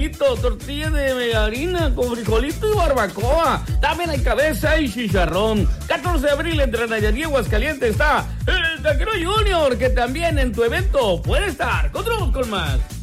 tortilla de harina con frijolito y barbacoa. También hay cabeza y chicharrón. 14 de abril entre Nayarit y Aguascalientes está el Taquero Junior, que también en tu evento puede estar. Continuamos con más.